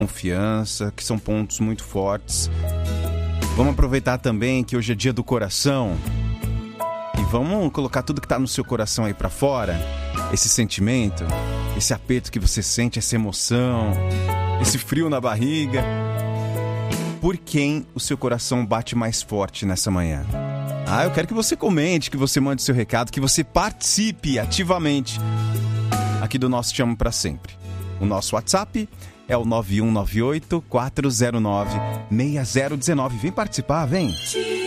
confiança, que são pontos muito fortes. Vamos aproveitar também que hoje é dia do coração e vamos colocar tudo que está no seu coração aí para fora, esse sentimento, esse aperto que você sente, essa emoção, esse frio na barriga. Por quem o seu coração bate mais forte nessa manhã? Eu quero que você comente, que você mande seu recado, que você participe ativamente aqui do nosso Te Amo Pra Sempre. O nosso WhatsApp é o 9198-409-6019. Vem participar, vem!